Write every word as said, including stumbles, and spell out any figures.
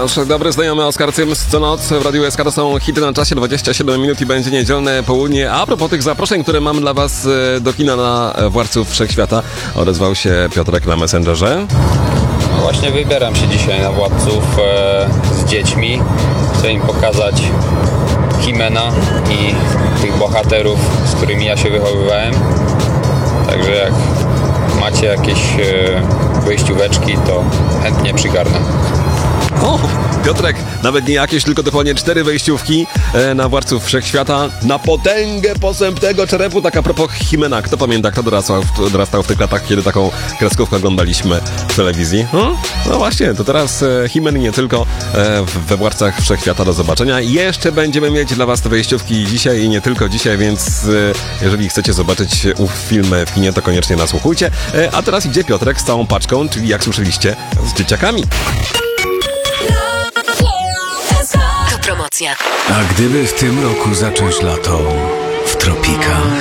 Nasz dobry znajomy Oskar Cyms co noc w Radiu S K to są hity na czasie, dwadzieścia siedem minut i będzie niedzielne południe. A propos tych zaproszeń, które mam dla was do kina na Władców Wszechświata, odezwał się Piotrek na Messengerze. No właśnie wybieram się dzisiaj na Władców e, z dziećmi. Chcę im pokazać Himena i tych bohaterów, z którymi ja się wychowywałem. Także jak macie jakieś e, wyjścióweczki, to chętnie przygarnę. O, Piotrek, nawet nie jakieś, tylko dokładnie cztery wejściówki e, na Władców Wszechświata na potęgę posępnego czerepu. Tak a propos Himena, kto pamięta, kto dorastał, dorastał w tych latach, kiedy taką kreskówkę oglądaliśmy w telewizji? Hmm? No właśnie, to teraz e, Himen nie tylko e, we Władcach Wszechświata do zobaczenia. Jeszcze będziemy mieć dla was te wejściówki dzisiaj i nie tylko dzisiaj, więc e, jeżeli chcecie zobaczyć ów film w kinie, to koniecznie nasłuchujcie. E, a teraz idzie Piotrek z całą paczką, czyli jak słyszeliście, z dzieciakami. Promocja. A gdyby w tym roku zacząć lato w tropikach?